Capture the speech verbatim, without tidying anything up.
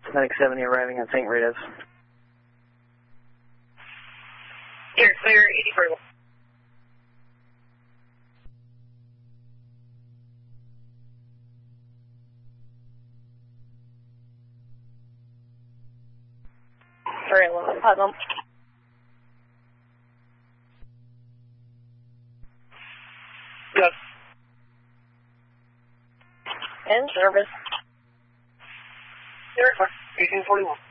Medic seventy arriving at Saint Rita's. Here, clear eighty forty-one. Alright, well, Putnam. Good. In service. Here, eighteen forty-one.